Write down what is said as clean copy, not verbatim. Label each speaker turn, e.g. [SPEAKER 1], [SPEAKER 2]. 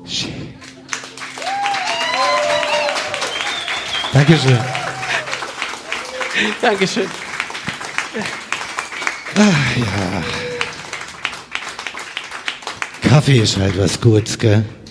[SPEAKER 1] Dankeschön.
[SPEAKER 2] Dankeschön.
[SPEAKER 1] Ach ja. Kaffee ist halt was Gutes, gell?